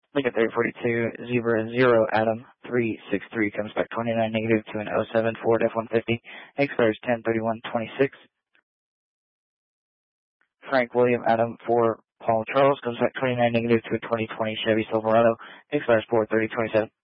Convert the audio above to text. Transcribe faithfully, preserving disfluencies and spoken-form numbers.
Lincoln three forty-two, zebra zero, Adam three six three comes back twenty-nine negative to an oh seven Ford F one fifty, expires ten thirty-one twenty-six. Frank William Adam four Paul Charles comes back twenty-nine negative to a twenty twenty Chevy Silverado, expires four thirty twenty-seven.